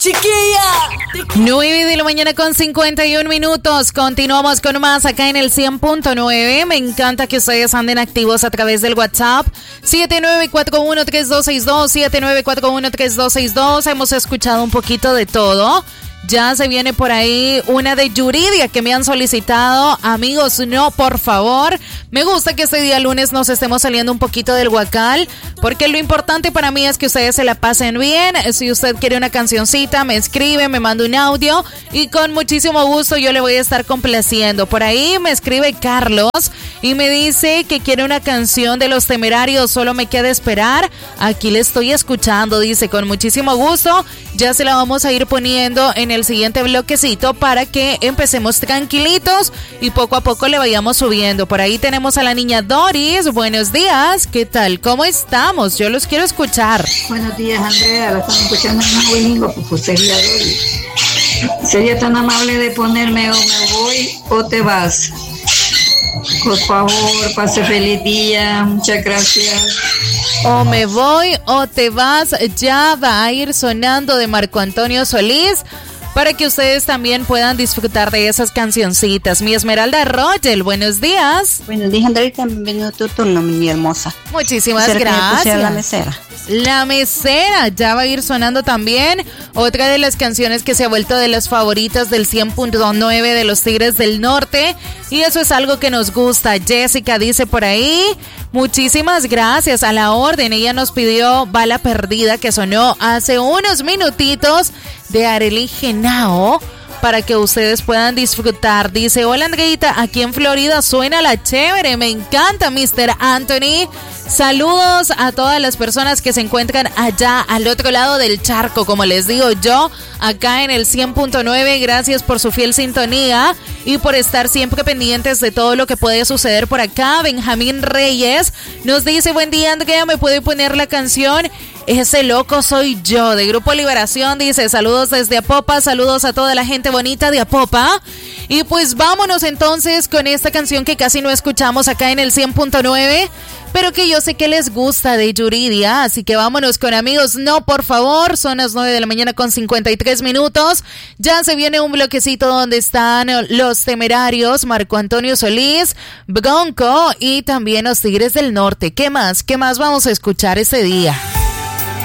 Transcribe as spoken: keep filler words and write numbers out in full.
chiquilla. nueve de la mañana con cincuenta y un minutos. Continuamos con más acá en el cien punto nueve. Me encanta que ustedes anden activos a través del WhatsApp. siete nueve cuatro uno tres dos seis dos, siete nueve cuatro uno tres dos seis dos. Hemos escuchado un poquito de todo. Ya se viene por ahí una de Yuridia que me han solicitado. Amigos, no, por favor. Me gusta que este día lunes nos estemos saliendo un poquito del huacal, porque lo importante para mí es que ustedes se la pasen bien. Si usted quiere una cancioncita, me escribe, me manda un audio y con muchísimo gusto yo le voy a estar complaciendo. Por ahí me escribe Carlos y me dice que quiere una canción de Los Temerarios, Solo me queda esperar. Aquí le estoy escuchando, dice, con muchísimo gusto. Ya se la vamos a ir poniendo en el siguiente bloquecito para que empecemos tranquilitos y poco a poco le vayamos subiendo. Por ahí tenemos a la niña Doris. Buenos días, ¿qué tal? ¿Cómo estamos? Yo los quiero escuchar. Buenos días, Andrea, la estamos escuchando en un domingo, pues sería Doris. Sería tan amable de ponerme o me voy o te vas. Por favor, pase feliz día, muchas gracias. O me voy o te vas, ya va a ir sonando de Marco Antonio Solís, para que ustedes también puedan disfrutar de esas cancioncitas. Mi Esmeralda Rogel, buenos días. Buenos días, Andrita, bienvenido a tu turno, mi hermosa. Muchísimas Quisiera gracias. Que me la mesera. La mesera, ya va a ir sonando también. Otra de las canciones que se ha vuelto de las favoritas del cien punto nueve de los Tigres del Norte. Y eso es algo que nos gusta. Jessica dice por ahí, muchísimas gracias, a la orden. Ella nos pidió Bala Perdida, que sonó hace unos minutitos, de Arely Genao, para que ustedes puedan disfrutar. Dice, hola Andreita, aquí en Florida suena la chévere, me encanta mister Anthony. Saludos a todas las personas que se encuentran allá al otro lado del charco, como les digo yo, acá en el cien punto nueve. Gracias por su fiel sintonía y por estar siempre pendientes de todo lo que puede suceder por acá. Benjamín Reyes nos dice, buen día Andrea, ¿me puede poner la canción Ese Loco Soy Yo, de Grupo Liberación? Dice, saludos desde Apopa, saludos a toda la gente bonita de Apopa. Y pues vámonos entonces con esta canción que casi no escuchamos acá en el cien punto nueve, pero que yo sé que les gusta, de Yuridia. Así que vámonos con Amigos No, por favor. Son las nueve de la mañana con cincuenta y tres minutos. Ya se viene un bloquecito donde están Los Temerarios, Marco Antonio Solís, Bronco y también Los Tigres del Norte. ¿Qué más? ¿Qué más vamos a escuchar ese día?